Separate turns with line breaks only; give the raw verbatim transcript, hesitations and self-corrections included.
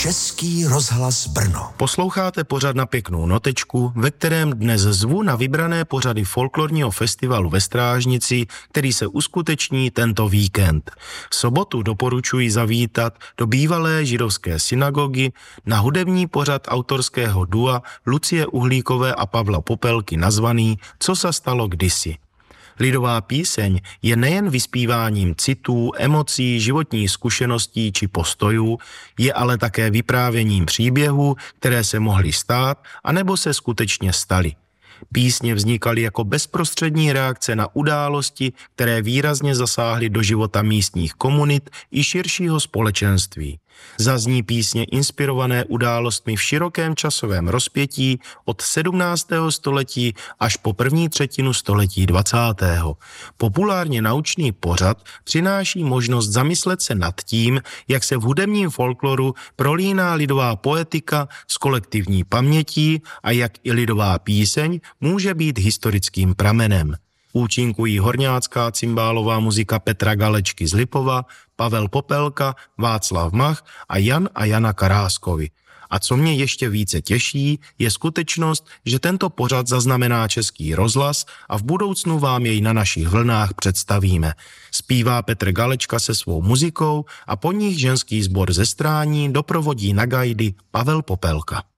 Český rozhlas Brno.
Posloucháte pořad Na pěknou notečku, ve kterém dnes zvu na vybrané pořady folklorního festivalu ve Strážnici, který se uskuteční tento víkend. V sobotu doporučuji zavítat do bývalé židovské synagogy na hudební pořad autorského dua Lucie Uhlíkové a Pavla Popelky nazvaný Co se stalo kdysi. Lidová píseň je nejen vyspíváním citů, emocí, životních zkušeností či postojů, je ale také vyprávěním příběhů, které se mohly stát, anebo se skutečně staly. Písně vznikaly jako bezprostřední reakce na události, které výrazně zasáhly do života místních komunit i širšího společenství. Zazní písně inspirované událostmi v širokém časovém rozpětí od sedmnáctého století až po první třetinu století dvacátého. Populárně naučný pořad přináší možnost zamyslet se nad tím, jak se v hudebním folkloru prolíná lidová poetika s kolektivní pamětí a jak i lidová píseň může být historickým pramenem. Účinkují horňácká cymbálová muzika Petra Galečky z Lipova, Pavel Popelka, Václav Mach a Jan a Jana Karáskovi. A co mě ještě více těší, je skutečnost, že tento pořad zaznamená Český rozhlas a v budoucnu vám jej na našich vlnách představíme. Zpívá Petr Galečka se svou muzikou a po nich ženský sbor ze Strání doprovodí na gajdy Pavel Popelka.